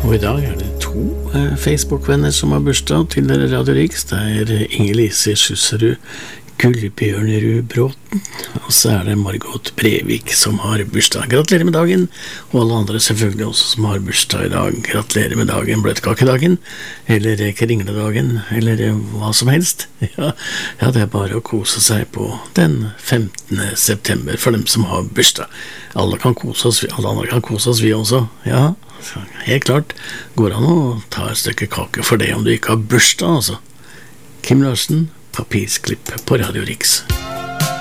Og i dag det to Facebook-venner som har bursdag til Radio Riks. Det Inger-Lise Skjusserud Gullbjørnerud Bråten, og så det Margot Brevik som har bursdag. Gratulerer med dagen, og alle andre selvfølgelig også som har bursdag i dag. Gratulerer med dagen, bløtkakedagen, eller kringledagen, eller hva som helst. Ja, det bare å kose seg på den 15. september for dem som har bursdag. Alle kan kose oss, alle andre kan kose oss, vi også. Ja, helt klart. Går an å ta et stykke kake for det om du ikke har bursdag, altså. Kim Larsen, Papirsklipp på Radio Riks.